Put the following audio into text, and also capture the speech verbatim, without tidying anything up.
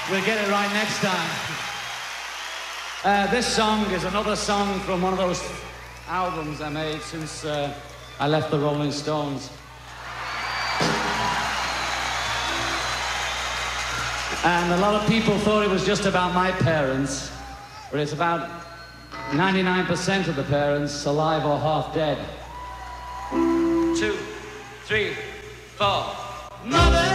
We'll get it right next time. Uh, this song is another song from one of those albums I made since uh, I left the Rolling Stones. And a lot of people thought it was just about my parents, but it's about ninety-nine percent of the parents alive or half dead. Two, three, four. Mother!